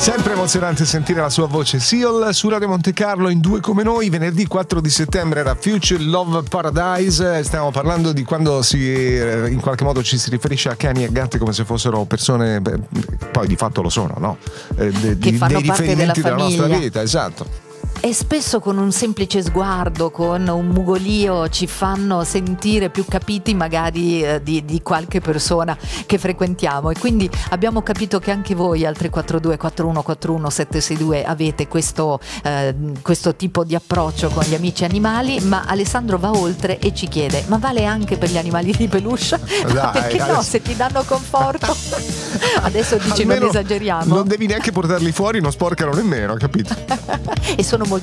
Sempre emozionante sentire la sua voce. Seal su Radio Monte Carlo in Due Come Noi. Venerdì 4 di settembre era Future Love Paradise. Stiamo parlando di quando in qualche modo ci si riferisce a cani e gatti come se fossero persone, poi di fatto lo sono, no? Che fanno dei parte riferimenti della nostra famiglia. vita, esatto. E spesso con un semplice sguardo, con un mugolio, ci fanno sentire più capiti magari di qualche persona che frequentiamo. E quindi abbiamo capito che anche voi al 342 4141 762 avete questo tipo di approccio con gli amici animali. Ma Alessandro va oltre e ci chiede: ma vale anche per gli animali di peluche? Perché no, se ti danno conforto. Adesso dice non esageriamo. Non devi neanche portarli fuori, non sporcano nemmeno, capito? E sono